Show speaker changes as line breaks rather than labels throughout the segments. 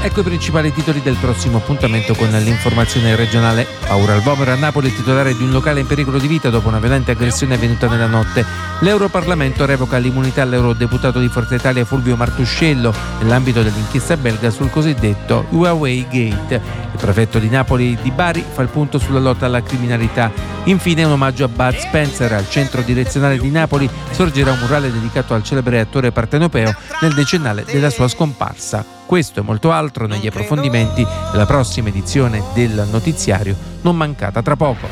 Ecco i principali titoli del prossimo appuntamento con l'informazione regionale. Paura al Vomero, a Napoli il titolare di un locale in pericolo di vita dopo una violenta aggressione avvenuta nella notte. L'Europarlamento revoca l'immunità all'eurodeputato di Forza Italia Fulvio Martuscello nell'ambito dell'inchiesta belga sul cosiddetto Huawei Gate. Il prefetto di Napoli Di Bari fa il punto sulla lotta alla criminalità. Infine un omaggio a Bud Spencer. Al centro direzionale di Napoli sorgerà un murale dedicato al celebre attore partenopeo nel decennale della sua scomparsa. Questo e molto altro negli approfondimenti della prossima edizione del notiziario, non mancata tra poco.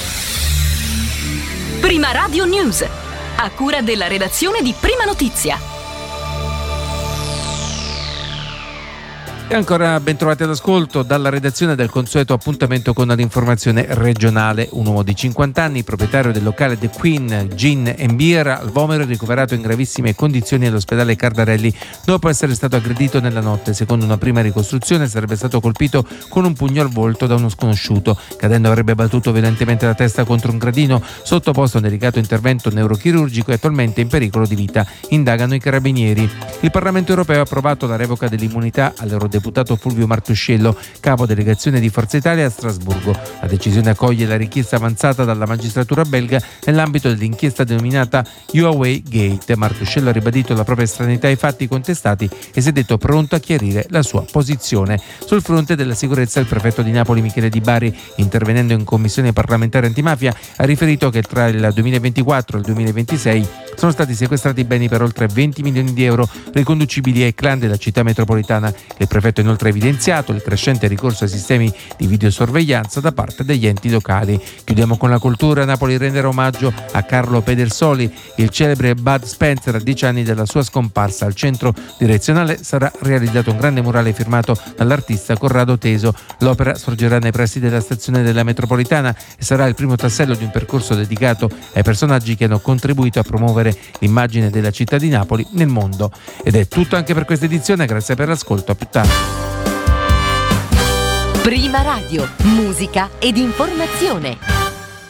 Prima Radio News, a cura della redazione di Prima Notizia.
E ancora ben trovati all'ascolto dalla redazione del consueto appuntamento con l'informazione regionale. Un uomo di 50 anni, proprietario del locale The Queen Gin & Beer al Vomero, è ricoverato in gravissime condizioni all'ospedale Cardarelli dopo essere stato aggredito nella notte. Secondo una prima ricostruzione sarebbe stato colpito con un pugno al volto da uno sconosciuto. Cadendo avrebbe battuto violentemente la testa contro un gradino, sottoposto a un delicato intervento neurochirurgico e attualmente in pericolo di vita. Indagano i carabinieri. Il Parlamento europeo ha approvato la revoca dell'immunità all'eurodeputato Fulvio Martuscello, capo delegazione di Forza Italia a Strasburgo. La decisione accoglie la richiesta avanzata dalla magistratura belga nell'ambito dell'inchiesta denominata Huawei Gate. Martuscello ha ribadito la propria estraneità ai fatti contestati e si è detto pronto a chiarire la sua posizione. Sul fronte della sicurezza, il prefetto di Napoli Michele Di Bari, intervenendo in commissione parlamentare antimafia, ha riferito che tra il 2024 e il 2026 sono stati sequestrati beni per oltre 20 milioni di euro riconducibili ai clan della città metropolitana. Il prefetto ha inoltre evidenziato il crescente ricorso ai sistemi di videosorveglianza da parte degli enti locali. Chiudiamo con la cultura. Napoli renderà omaggio a Carlo Pedersoli, il celebre Bud Spencer, a 10 anni dalla sua scomparsa. Al centro direzionale sarà realizzato un grande murale firmato dall'artista Corrado Teso. L'opera sorgerà nei pressi della stazione della metropolitana e sarà il primo tassello di un percorso dedicato ai personaggi che hanno contribuito a promuovere l'immagine della città di Napoli nel mondo. Ed è tutto anche per questa edizione, grazie per l'ascolto, a più tardi.
Prima Radio, musica ed informazione.